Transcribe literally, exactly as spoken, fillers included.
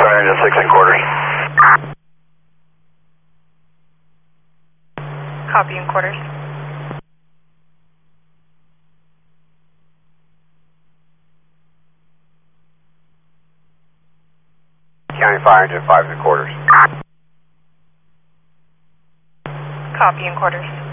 Fire engine six and quarters. Copy in quarters. County Fire engine five and quarters. Copy in quarters.